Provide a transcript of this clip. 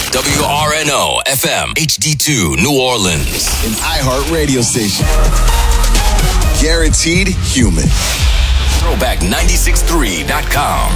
WRNO FM HD2 New Orleans. An iHeart radio station. Guaranteed human. Throwback963.com.